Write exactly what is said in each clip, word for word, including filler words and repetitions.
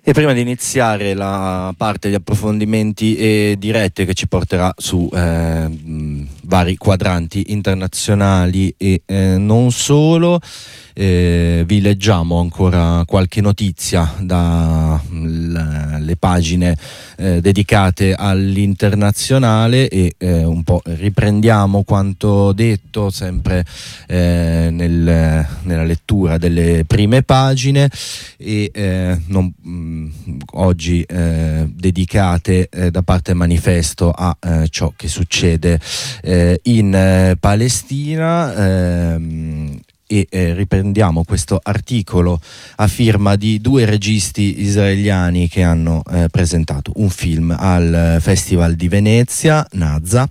E prima di iniziare la parte di approfondimenti e dirette che ci porterà su eh, vari quadranti internazionali e eh, non solo, eh, vi leggiamo ancora qualche notizia dalle pagine eh, dedicate all'internazionale e eh, un po' riprendiamo quanto detto sempre eh, nel, nella lettura delle prime pagine e eh, non, mh, oggi eh, dedicate eh, da parte Manifesto a eh, ciò che succede eh, in eh, Palestina. ehm, E eh, riprendiamo questo articolo a firma di due registi israeliani che hanno eh, presentato un film al Festival di Venezia, Nazza,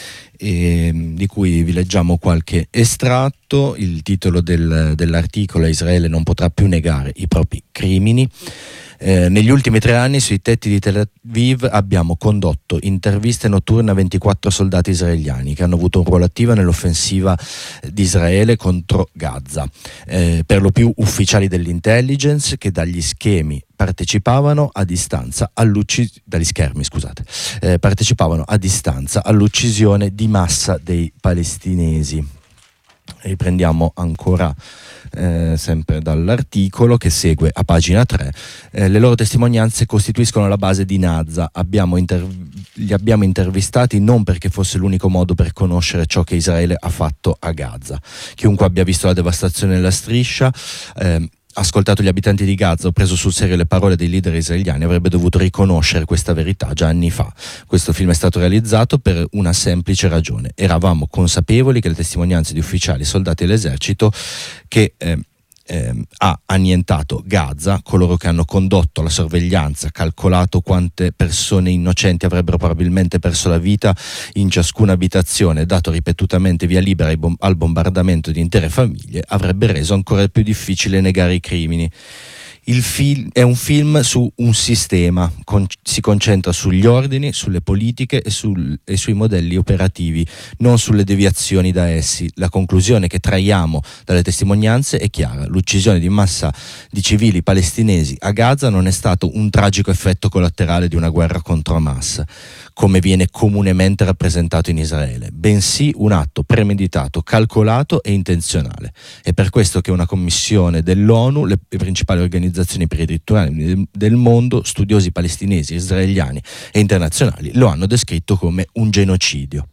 e, di cui vi leggiamo qualche estratto. Il titolo del, dell'articolo è: Israele non potrà più negare i propri crimini. Eh, negli ultimi tre anni sui tetti di Tel Aviv abbiamo condotto interviste notturne a ventiquattro soldati israeliani che hanno avuto un ruolo attivo nell'offensiva di Israele contro Gaza, eh, per lo più ufficiali dell'intelligence che dagli schemi partecipavano a distanza all'uccisione dagli schermi scusate eh, partecipavano a distanza all'uccisione di massa dei palestinesi. Riprendiamo ancora eh, sempre dall'articolo che segue a pagina tre. Eh, le loro testimonianze costituiscono la base di Nazza. Abbiamo inter- li abbiamo intervistati non perché fosse l'unico modo per conoscere ciò che Israele ha fatto a Gaza. Chiunque abbia visto la devastazione nella striscia, eh, ascoltato gli abitanti di Gaza o preso sul serio le parole dei leader israeliani avrebbe dovuto riconoscere questa verità già anni fa. Questo film è stato realizzato per una semplice ragione: eravamo consapevoli che le testimonianze di ufficiali, soldati dell'esercito che eh, eh, ha annientato Gaza, coloro che hanno condotto la sorveglianza, calcolato quante persone innocenti avrebbero probabilmente perso la vita in ciascuna abitazione, dato ripetutamente via libera ai bom- al bombardamento di intere famiglie, avrebbe reso ancora più difficile negare i crimini. Il film è un film su un sistema, con, si concentra sugli ordini, sulle politiche e, sul, e sui modelli operativi, non sulle deviazioni da essi. La conclusione che traiamo dalle testimonianze è chiara: l'uccisione di massa di civili palestinesi a Gaza non è stato un tragico effetto collaterale di una guerra contro Hamas, come viene comunemente rappresentato in Israele, bensì un atto premeditato, calcolato e intenzionale. È per questo che una commissione dell'ONU, le, le principali organizzazioni per i diritti umani del mondo, studiosi palestinesi, israeliani e internazionali lo hanno descritto come un genocidio.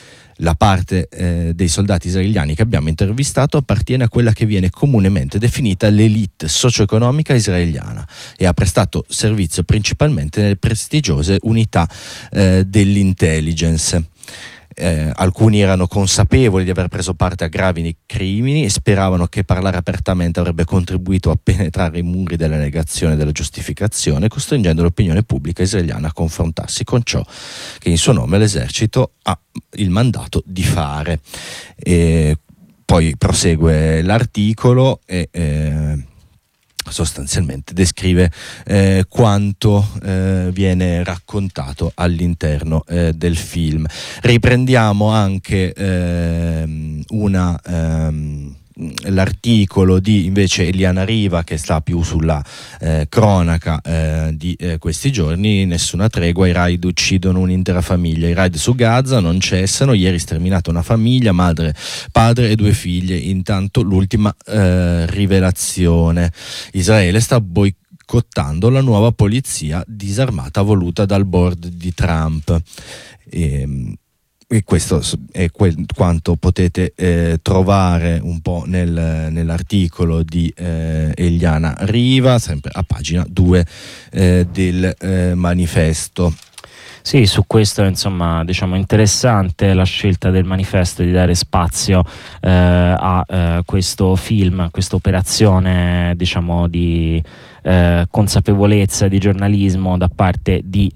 La parte eh, dei soldati israeliani che abbiamo intervistato appartiene a quella che viene comunemente definita l'elite socio-economica israeliana e ha prestato servizio principalmente nelle prestigiose unità eh, dell'intelligence. Eh, alcuni erano consapevoli di aver preso parte a gravi crimini e speravano che parlare apertamente avrebbe contribuito a penetrare i muri della negazione e della giustificazione, costringendo l'opinione pubblica israeliana a confrontarsi con ciò che in suo nome l'esercito ha il mandato di fare. E poi prosegue l'articolo e eh, sostanzialmente descrive eh, quanto eh, viene raccontato all'interno eh, del film. Riprendiamo anche eh, una ehm, l'articolo di invece Eliana Riva, che sta più sulla eh, cronaca eh, di eh, questi giorni. Nessuna tregua, i raid uccidono un'intera famiglia. I raid su Gaza non cessano. Ieri sterminata una famiglia, madre, padre e due figlie. Intanto l'ultima eh, rivelazione: Israele sta boicottando la nuova polizia disarmata voluta dal board di Trump. E, E questo è quel, quanto potete eh, trovare un po' nel, nell'articolo di eh, Eliana Riva, sempre a pagina due eh, del eh, Manifesto. Sì, su questo insomma diciamo interessante la scelta del Manifesto di dare spazio eh, a eh, questo film, a questa operazione diciamo di eh, consapevolezza di giornalismo da parte di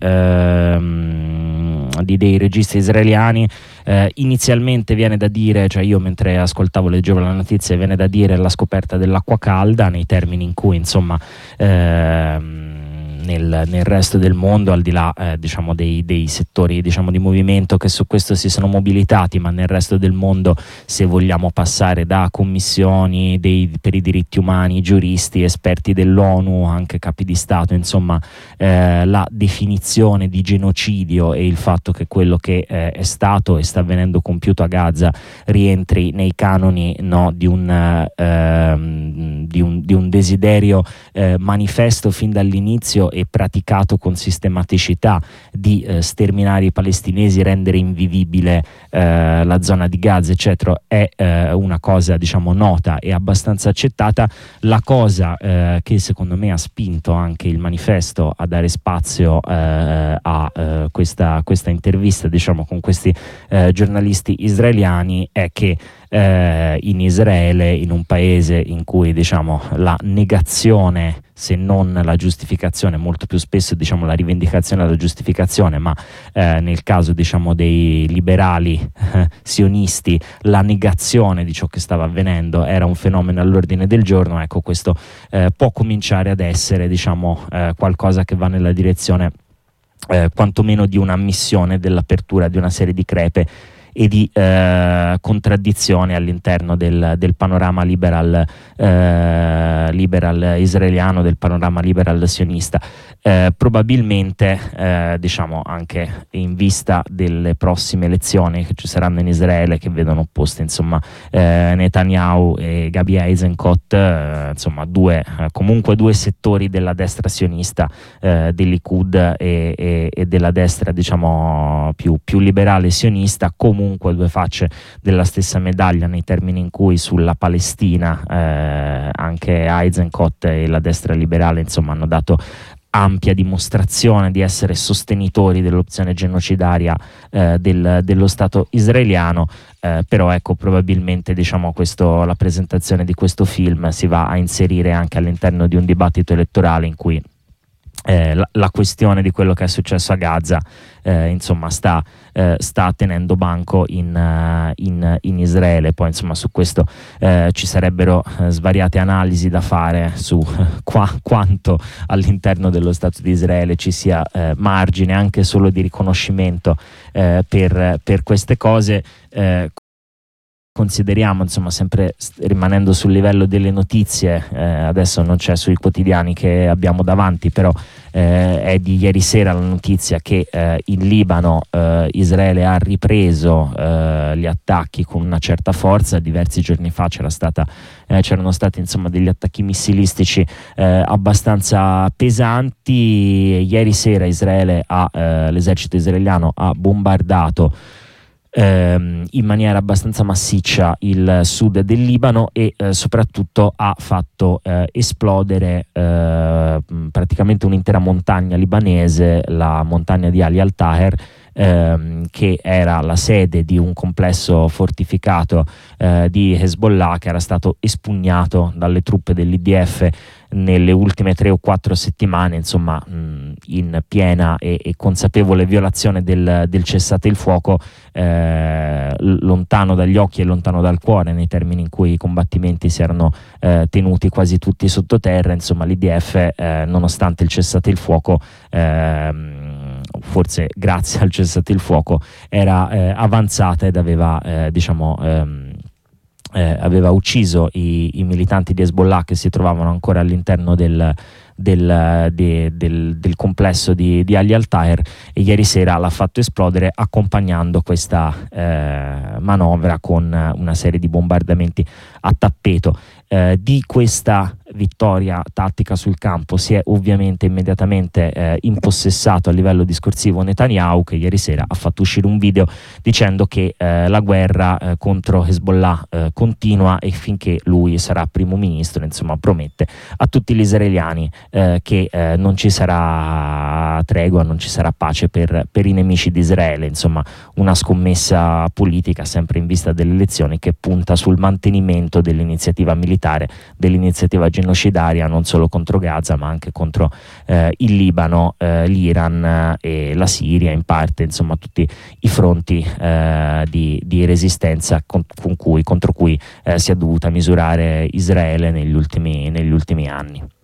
ehm, di dei registi israeliani. Eh, inizialmente viene da dire, cioè io mentre ascoltavo, leggevo la notizia, viene da dire la scoperta dell'acqua calda, nei termini in cui insomma ehm, nel, nel resto del mondo, al di là eh, diciamo dei, dei settori diciamo di movimento che su questo si sono mobilitati, ma nel resto del mondo, se vogliamo passare da commissioni dei, per i diritti umani, giuristi, esperti dell'ONU, anche capi di Stato, insomma eh, la definizione di genocidio e il fatto che quello che eh, è stato e sta avvenendo compiuto a Gaza rientri nei canoni, no, di un, eh, di un, di un desiderio eh, manifesto fin dall'inizio e praticato con sistematicità di eh, sterminare i palestinesi, rendere invivibile eh, la zona di Gaza, eccetera, è eh, una cosa diciamo nota e abbastanza accettata. La cosa eh, che secondo me ha spinto anche il manifesto a dare spazio eh, a eh, questa, questa intervista diciamo con questi eh, giornalisti israeliani è che eh, in Israele, in un paese in cui diciamo la negazione, se non la giustificazione, molto più spesso diciamo la rivendicazione e la giustificazione, ma eh, nel caso diciamo dei liberali eh, sionisti la negazione di ciò che stava avvenendo era un fenomeno all'ordine del giorno. Ecco, questo eh, può cominciare ad essere diciamo eh, qualcosa che va nella direzione eh, quantomeno di un'ammissione dell'apertura di una serie di crepe e di eh, contraddizioni all'interno del, del panorama liberal, eh, liberal israeliano, del panorama liberal sionista. Eh, probabilmente eh, diciamo anche in vista delle prossime elezioni che ci saranno in Israele, che vedono opposti insomma eh, Netanyahu e Gabi Eisenkot, eh, insomma due eh, comunque due settori della destra sionista, eh, del Likud e, e, e della destra diciamo più, più liberale sionista, comunque due facce della stessa medaglia, nei termini in cui sulla Palestina eh, anche Eisenkot e la destra liberale insomma hanno dato ampia dimostrazione di essere sostenitori dell'opzione genocidaria eh, del, dello Stato israeliano, eh, però ecco probabilmente diciamo questo, la presentazione di questo film si va a inserire anche all'interno di un dibattito elettorale in cui Eh, la, la questione di quello che è successo a Gaza eh, insomma sta, eh, sta tenendo banco in, uh, in, in Israele. Poi insomma su questo eh, ci sarebbero eh, svariate analisi da fare su eh, qua, quanto all'interno dello Stato di Israele ci sia eh, margine anche solo di riconoscimento eh, per, per queste cose. eh, Consideriamo, insomma, sempre rimanendo sul livello delle notizie, eh, adesso non c'è sui quotidiani che abbiamo davanti, però eh, è di ieri sera la notizia che eh, in Libano eh, Israele ha ripreso eh, gli attacchi con una certa forza. Diversi giorni fa c'era stata, eh, c'erano stati insomma degli attacchi missilistici eh, abbastanza pesanti. Ieri sera Israele ha, eh, l'esercito israeliano ha bombardato in maniera abbastanza massiccia il sud del Libano e eh, soprattutto ha fatto eh, esplodere eh, praticamente un'intera montagna libanese, la montagna di Ali al-Taher, ehm, che era la sede di un complesso fortificato eh, di Hezbollah che era stato espugnato dalle truppe dell'I D F nelle ultime tre o quattro settimane, insomma mh, in piena e, e consapevole violazione del, del cessate il fuoco, eh, lontano dagli occhi e lontano dal cuore, nei termini in cui i combattimenti si erano eh, tenuti quasi tutti sottoterra. Insomma l'I D F eh, nonostante il cessate il fuoco, eh, forse grazie al cessate il fuoco, era eh, avanzata ed aveva eh, diciamo ehm, Eh, aveva ucciso i, i militanti di Hezbollah che si trovavano ancora all'interno del, del, de, del, del complesso di, di Ali al-Taher, e ieri sera l'ha fatto esplodere accompagnando questa eh, manovra con una serie di bombardamenti a tappeto. Eh, di questa vittoria tattica sul campo si è ovviamente immediatamente eh, impossessato a livello discorsivo Netanyahu, che ieri sera ha fatto uscire un video dicendo che eh, la guerra eh, contro Hezbollah eh, continua e finché lui sarà primo ministro, insomma promette a tutti gli israeliani eh, che eh, non ci sarà tregua, non ci sarà pace per, per i nemici di Israele. Insomma una scommessa politica sempre in vista delle elezioni che punta sul mantenimento dell'iniziativa militare, dell'iniziativa genocidaria non solo contro Gaza ma anche contro eh, il Libano, eh, l'Iran eh, e la Siria in parte, insomma tutti i fronti eh, di, di resistenza con, con cui, contro cui eh, si è dovuta misurare Israele negli ultimi, negli ultimi anni.